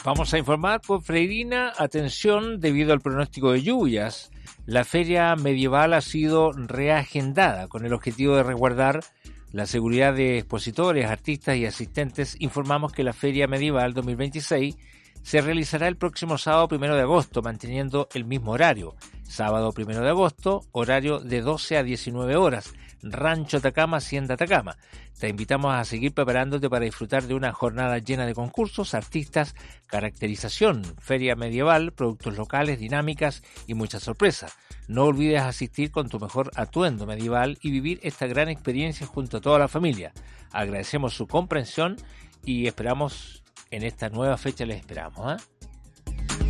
Vamos a informar por Freirina, atención, debido al pronóstico de lluvias. La feria medieval ha sido reagendada con el objetivo de resguardar la seguridad de expositores, artistas y asistentes. Informamos que la Feria Medieval 2026 se realizará el próximo sábado 1 de agosto, manteniendo el mismo horario. Sábado 1 de agosto, horario de 12 a 19 horas. Rancho Atacama, Hacienda Atacama. Te invitamos a seguir preparándote para disfrutar de una jornada llena de concursos, artistas, caracterización, feria medieval, productos locales, dinámicas y muchas sorpresas. No olvides asistir con tu mejor atuendo medieval y vivir esta gran experiencia junto a toda la familia. Agradecemos su comprensión y esperamos en esta nueva fecha, les esperamos, ¿eh?